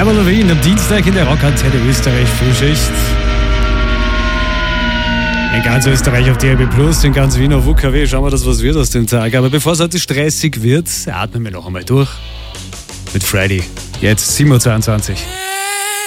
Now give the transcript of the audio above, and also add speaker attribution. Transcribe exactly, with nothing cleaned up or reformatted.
Speaker 1: Avril Lavigne am Dienstag in der Rockantenne Österreich Frühschicht. In ganz Österreich auf D A B plus, in ganz Wien auf U K W. Schauen wir, dass was wird aus dem Tag. Aber bevor es heute stressig wird, atmen wir noch einmal durch mit Freddy. Jetzt sieben Uhr zweiundzwanzig.